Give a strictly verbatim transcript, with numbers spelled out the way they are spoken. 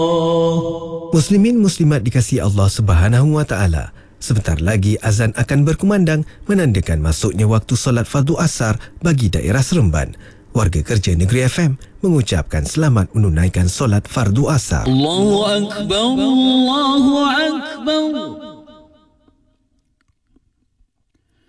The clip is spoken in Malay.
Muslimin muslimat dikasihi Allah Subhanahu wa taala. Sebentar lagi azan akan berkumandang menandakan masuknya waktu solat fardu asar bagi daerah Seremban. Warga kerja Negeri F M mengucapkan selamat menunaikan solat fardu asar. Allahu Akbar, Allahu Akbar.